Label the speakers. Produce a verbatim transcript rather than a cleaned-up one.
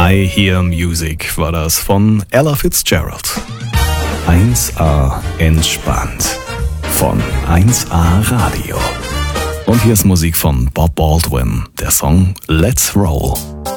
Speaker 1: I Hear Music war das von Ella Fitzgerald. eins A entspannt von eins A Radio. Und hier ist Musik von Bob Baldwin, der Song Let's Roll.